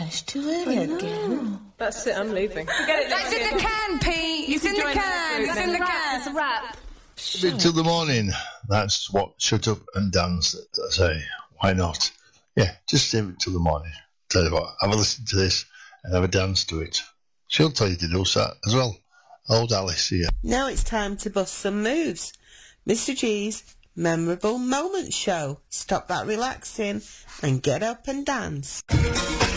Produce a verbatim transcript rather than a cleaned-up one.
it's too early again. That's it, I'm leaving. Forget it. That's in the can, Pete. It's in the can. It's in the can. It's a wrap. Leave it till the morning. That's what Shut Up and Dance, I say. Why not? Yeah, just leave it till the morning. Tell you what, have a listen to this and have a dance to it. She'll tell you to do that as well. Old Alice here. Now it's time to bust some moves. Mister G's Memorable Moments Show. Stop that relaxing and get up and dance.